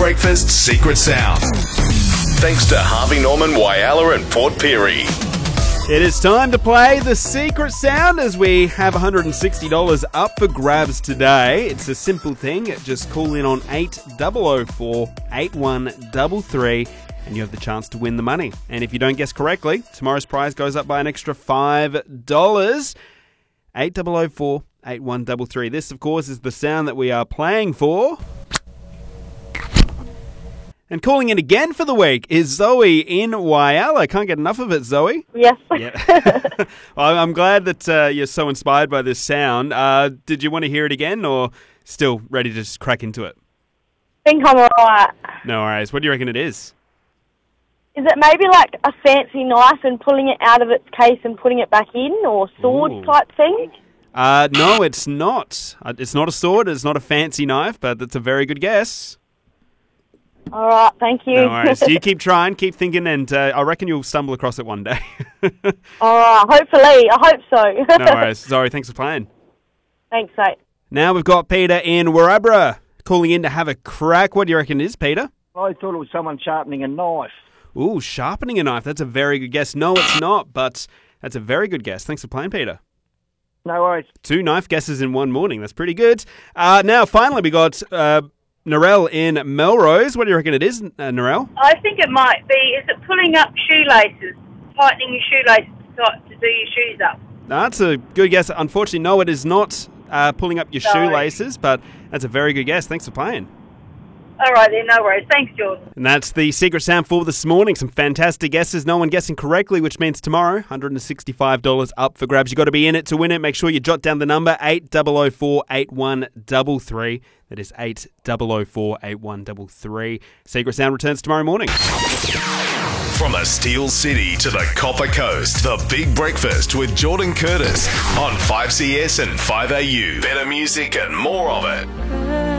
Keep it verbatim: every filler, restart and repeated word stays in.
Breakfast Secret Sound. Thanks to Harvey Norman, Whyalla and Port Pirie. It is time to play the Secret Sound as we have one hundred sixty dollars up for grabs today. It's a simple thing. Just call in on eight zero zero four, eight one three three and you have the chance to win the money. And if you don't guess correctly, tomorrow's prize goes up by an extra five dollars. eight zero zero four, eight one three three. This, of course, is the sound that we are playing for. And calling in again for the week is Zoe in Whyalla. Can't get enough of it, Zoe. Yes. Yeah. Well, I'm glad that uh, you're so inspired by this sound. Uh, did you want to hear it again or still ready to just crack into it? I think I'm alright. No worries. What do you reckon it is? Is it maybe like a fancy knife and pulling it out of its case and putting it back in, or sword Ooh. type thing? Uh, no, it's not. Uh, It's not a sword. It's not a fancy knife, but that's a very good guess. Alright, thank you. No worries. You keep trying, keep thinking, and uh, I reckon you'll stumble across it one day. Alright, hopefully. I hope so. No worries. Sorry, thanks for playing. Thanks, mate. Now we've got Peter in Warabra calling in to have a crack. What do you reckon it is, Peter? I thought it was someone sharpening a knife. Ooh, sharpening a knife. That's a very good guess. No, it's not, but that's a very good guess. Thanks for playing, Peter. No worries. Two knife guesses in one morning. That's pretty good. Uh, now, finally, we got uh, Narelle in Melrose. What do you reckon it is, uh, Narelle? I think it might be, is it pulling up shoelaces, tightening your shoelaces to, to do your shoes up? That's a good guess. Unfortunately, no, it is not uh, pulling up your Sorry. shoelaces, but that's a very good guess. Thanks for playing. All right then, no worries. Thanks, Jordan. And that's the Secret Sound for this morning. Some fantastic guesses. No one guessing correctly, which means tomorrow, one hundred sixty-five dollars up for grabs. You've got to be in it to win it. Make sure you jot down the number, eight zero zero four, eight one three three. That is eight zero zero four, eight one three three. Secret Sound returns tomorrow morning. From the Steel City to the Copper Coast, the Big Breakfast with Jordan Curtis on five C S and five A U. Better music and more of it.